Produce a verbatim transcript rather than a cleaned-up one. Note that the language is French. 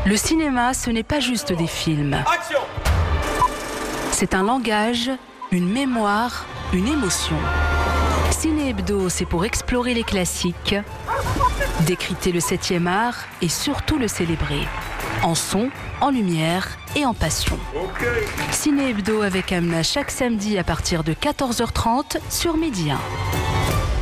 Le cinéma, ce n'est pas juste des films. C'est un langage, une mémoire, une émotion. Ciné Hebdo, c'est pour explorer les classiques, décrypter le septième art et surtout le célébrer. En son, en lumière et en passion. Okay. Ciné Hebdo avec Amna chaque samedi à partir de quatorze heures trente sur Média.